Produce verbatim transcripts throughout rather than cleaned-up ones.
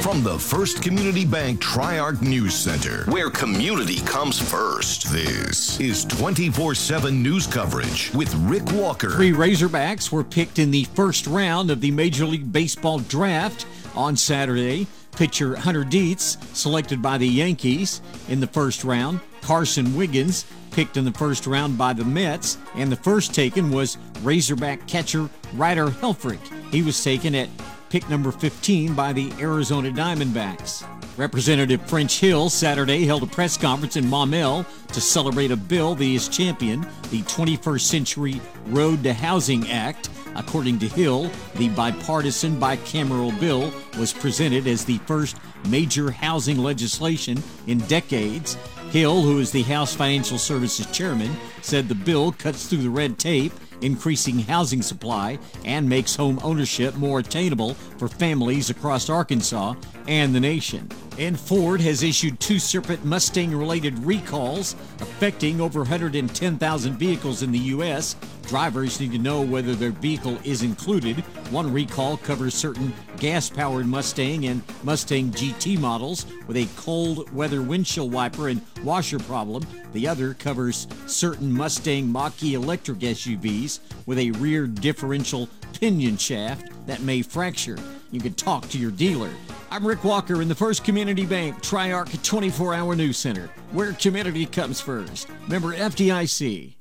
From the First Community Bank Tri-Arc News Center, where community comes first, this is twenty-four seven news coverage with Rick Walker. Three Razorbacks were picked in the first round of the Major League Baseball draft on Saturday. Pitcher Hunter Dietz, selected by the Yankees in the first round. Carson Wiggins, picked in the first round by the Mets. And the first taken was Razorback catcher Ryder Helfrich. He was taken at pick number fifteen by the Arizona Diamondbacks. Representative French Hill Saturday held a press conference in Maumelle to celebrate a bill that is championed, the twenty-first Century Road to Housing Act. According to Hill, the bipartisan bicameral bill was presented as the first major housing legislation in decades. Hill, who is the House Financial Services chairman, said the bill cuts through the red tape, increasing housing supply, and makes home ownership more attainable for families across Arkansas and the nation. And Ford has issued two separate Mustang-related recalls affecting over one hundred ten thousand vehicles in the U S Drivers need to know whether their vehicle is included. One recall covers certain gas-powered Mustang and Mustang G T models with a cold weather windshield wiper and washer problem. The other covers certain Mustang Mach-E electric S U Vs with a rear differential pinion shaft that may fracture. You can talk to your dealer. I'm Rick Walker in the First Community Bank Tri-Arc twenty-four hour News Center, where community comes first. Member F D I C.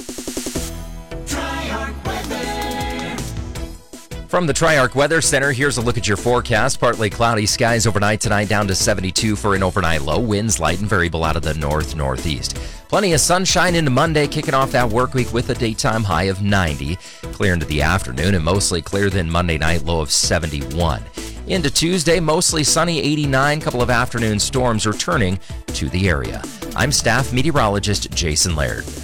From the Tri-Arc Weather Center, here's a look at your forecast. Partly cloudy skies overnight tonight, down to seventy-two for an overnight low. Winds light and variable out of the north-northeast. Plenty of sunshine into Monday, kicking off that work week with a daytime high of ninety. Clear into the afternoon and mostly clear then Monday night, low of seventy-one. Into Tuesday, mostly sunny, eighty-nine. Couple of afternoon storms returning to the area. I'm staff meteorologist Jason Laird.